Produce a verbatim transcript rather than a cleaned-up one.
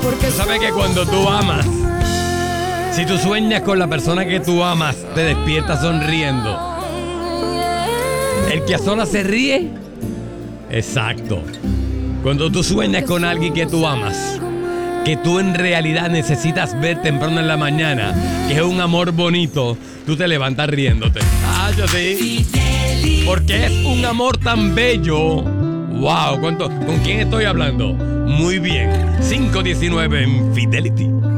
Tú sabes que cuando tú amas, si tú sueñas con la persona que tú amas, te despiertas sonriendo. El que a solas se ríe. Exacto. Cuando tú sueñas con alguien que tú amas, que tú en realidad necesitas ver temprano en la mañana, que es un amor bonito, tú te levantas riéndote. Ah, yo sí. Porque es un amor tan bello. Wow, ¿cuánto? ¿Con quién estoy hablando? Muy bien. cinco diecinueve en Fidelity.